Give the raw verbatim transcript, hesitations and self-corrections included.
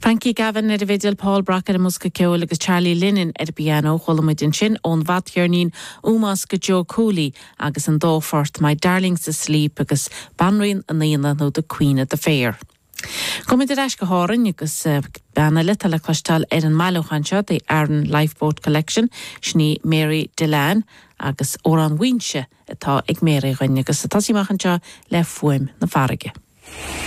Frankie Gavin ar a bhéidir Paul Brackett a musca ceol agus Charlie Lennon ar piano cholamuid sin ón bhatgearnín úmas go Joe Cooley agus an dófort My Darlings Asleep agus banrin an íana nó the Queen at the Fair. Comid ar eis go háran agus banna lital a costal ar an mailochanse the Arden Lifeboat Collection sní Mary Delan agus ó an winse atá ag Mary rinne agus atá sí machanse le fuim na farige.